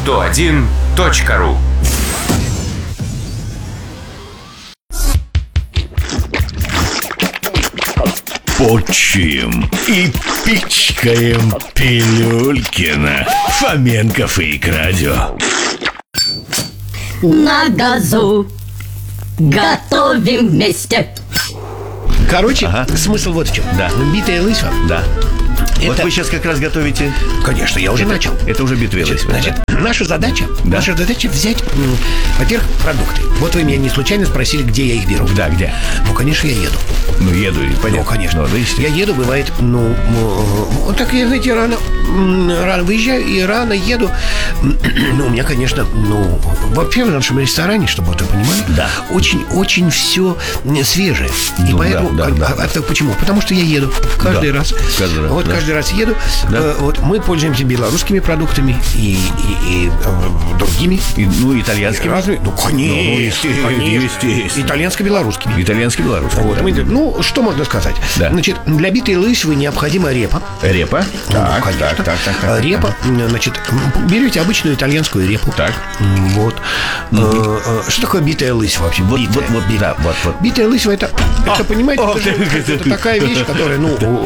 101.ru. Почуем и пичкаем Пилюлькина, Фоменков и Радио. На газу готовим вместе. Короче, смысл вот в чем. Да. Битая лысьва. Да. Вот Это- вы сейчас как раз готовите. Конечно, я уже начал. Это уже битве лысьва. Значит, наша задача взять, во-первых, продукты. Вот вы меня не случайно спросили, где я их беру. Да, где? Ну, конечно, я еду. Ну, еду, и понятно. Ну, конечно. Ну, да, естественно. Я еду, бывает, вот так я, знаете, рано выезжаю и рано еду. Ну, у меня, конечно, вообще в нашем ресторане, чтобы вот вы понимали, Да. очень все свежее. И Ну, поэтому, да. это почему? Потому что я еду каждый Да. раз. Каждый раз, Вот да. каждый раз еду. Да. Вот мы пользуемся белорусскими продуктами и другими. Ну, итальянскими. Разные. Ну, конечно. Естественно. Итальянско-белорусскими. Итальянский, белорусский. Вот, что можно сказать? Да. Значит, для битой лысьвы необходима репа. Репа. Так, Конечно. так. Репа, значит, берете обычную итальянскую репу. Так. Вот. Что такое битая лысьва вообще? Вот, Битая. да, вот. Битая лысьва это понимаете, это такая вещь, которая,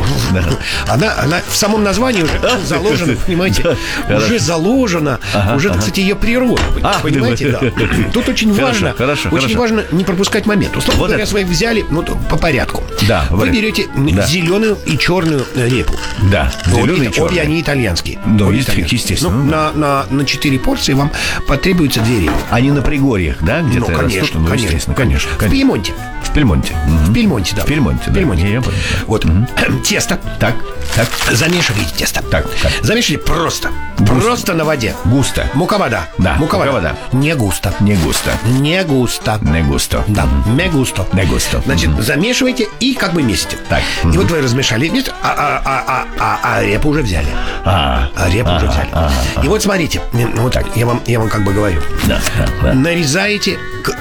она в самом названии уже заложена, понимаете, уже заложена, уже, кстати, ее природа, понимаете, да. Тут очень важно, важно не пропускать момент. Условно говоря, вы взяли по порядку. Да, Вы берете зеленую и черную репу. Да, зеленый и черный. Обе они итальянские. Ну, Обе естественно. На 4 порции вам потребуется 2 репы. Они на Пригорьях, да, где-то растут? Ну, конечно. В Пьемонте. В Пельмонте. В Пельмонте, да. В Пельмонте, да. В Пельмонте. Я понял. Вот. Тесто. Так. Замешиваете тесто. Так. Замешивайте просто. Густо. Просто на воде. Густо. Мука-вода. Да, Мука-вода. мука-вода. Не густо. Не густо. Не густо. Не густо. Да, не густо. Не густо. Значит, замешивайте и как бы месите. Так. И вот вы размешали вместе, а репу уже взяли. Репу уже взяли. И вот смотрите, вот так, я вам как бы говорю. Да. Нарезаете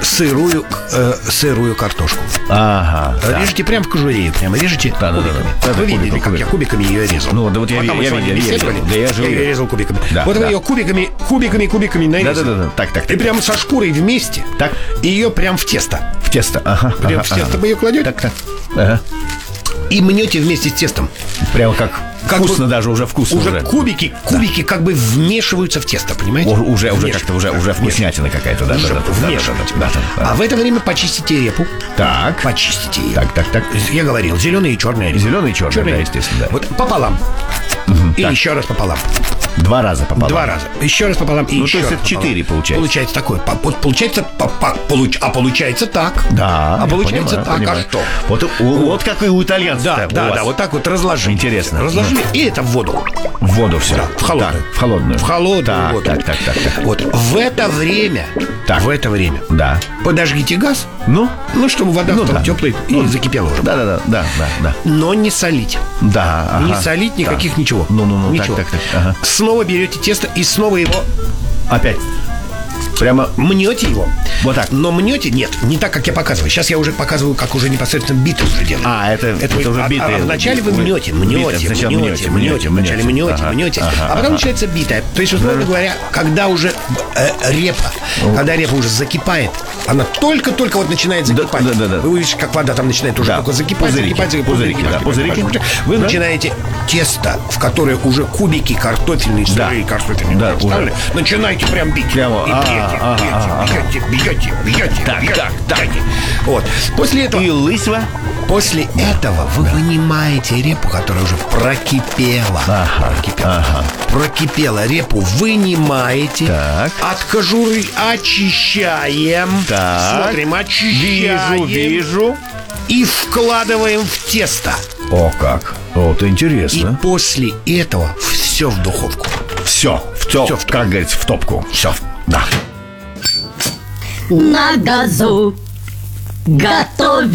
сырую картошку. Ага. Режете прям в кожуре ее, прямо режете кубиками. Вы видели, как я кубиками ее резал? Ну, да вот я видел. Да, я же ее резал кубиками. Да, Вот вы да. ее кубиками нарезали. Да. Так. И прям со шкурой вместе. Так. И ее прям в тесто. В тесто. Ага. Прям в тесто вы ее кладете. Так. Ага. И мнете вместе с тестом. Прямо как вкусно бы, даже, уже вкусно. Уже кубики как бы вмешиваются в тесто, понимаете? Уже как-то уже вкуснятина какая-то, да? Вмешиваются. Да. А в это время почистите репу. Так. Почистите ее. Так. Я говорил, зеленая и черная репа. Зеленый и черный, да, естественно, да. Вот пополам. И так. еще раз пополам. 2 раза пополам. 2 раза. Еще раз пополам. И Ну, еще то есть раз это 4 получается. Получается такое. Вот получается, получается так. Да. А получается так. Понимаю. А что? Вот как и у итальянцев. Да, вот так вот разложили. Интересно. Разложили, и это в воду. В воду все. Да, в холодную. Так, в холодную. В холодную Так, воду. Так. Вот в это время. Так. В это время. Да. Подожгите газ. Ну, Чтобы вода стала теплой и закипела уже. Да. Но не солить. Да, ага. Не солить никаких ничего. Ну, Ничего. так. Ага. Снова берете тесто и снова его Опять. Прямо мнете его. вот так. Но мнете, нет, не так, как я показываю. Сейчас я уже показываю, как уже непосредственно битый уже делаю. Это уже битые. Вначале вы мнете. Вначале мнете. А потом начинается битая. То есть, условно говоря, когда уже репа уже закипает, она только-только вот начинает закипать. Да. Вы увидите, как вода там начинает уже только закипать. Пузырики. Вы начинаете тесто, в которое уже кубики картофельные, сырые картофельные Да, вставлены, начинаете прям бить. Прямо. Бьете. Так. Вот. После этого вы вынимаете репу, которая уже прокипела. Прокипела репу, вынимаете. Так. От кожуры очищаем. Так. Смотрим, очищаем. Вижу. И вкладываем в тесто. О, как. Вот И интересно. после этого все в духовку. Все, как говорится, в топку. Все. Да. На газу готовим